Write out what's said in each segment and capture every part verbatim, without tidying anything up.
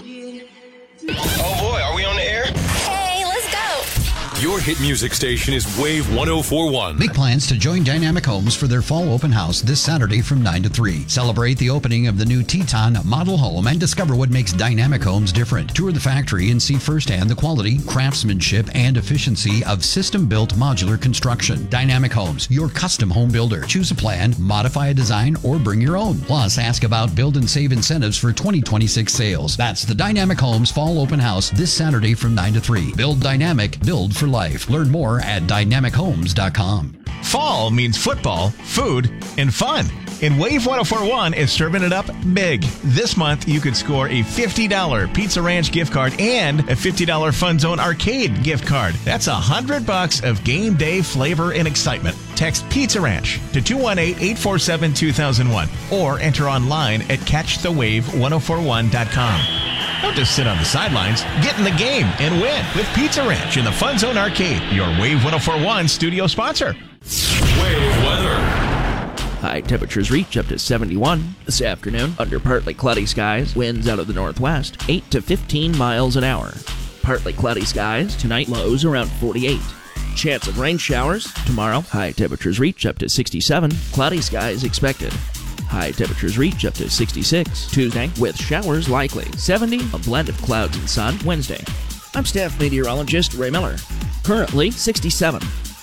Oh boy, are we on the air? Hey, let's go. Your hit music station is Wave one oh four point one. Make plans to join Dynamic Homes for their fall open house this Saturday from nine to three. Celebrate the opening of the new Teton model home and discover what makes Dynamic Homes different. Tour the factory and see firsthand the quality, craftsmanship, and efficiency of system-built modular construction. Dynamic Homes, your custom home builder. Choose a plan, modify a design, or bring your own. Plus, ask about build and save incentives for twenty twenty-six sales. That's the Dynamic Homes fall open house this Saturday from nine to three. Build dynamic, build for life. Learn more at dynamic homes dot com. Fall means football, food, and fun. And Wave one oh four point one is serving it up big. This month, you could score a fifty dollars Pizza Ranch gift card and a fifty dollars Fun Zone Arcade gift card. That's one hundred bucks of game day flavor and excitement. Text Pizza Ranch to two one eight, eight four seven, two thousand one or enter online at catch the wave one oh four one dot com. Don't just sit on the sidelines. Get in the game and win with Pizza Ranch in the Fun Zone Arcade, your Wave one oh four point one studio sponsor. Wave weather. High temperatures reach up to seventy-one this afternoon under partly cloudy skies. Winds out of the northwest, eight to fifteen miles an hour. Partly cloudy skies. Tonight, lows around forty-eight. Chance of rain showers tomorrow. High temperatures reach up to sixty-seven. Cloudy skies expected. High temperatures reach up to sixty-six. Tuesday, with showers likely. seventy, a blend of clouds and sun. Wednesday. I'm staff meteorologist Ray Miller. Currently sixty-seven.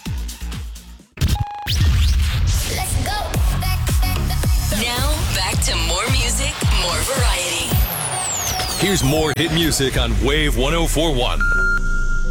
Let's go. Now, back to more music, more variety. Here's more hit music on Wave one oh four point one.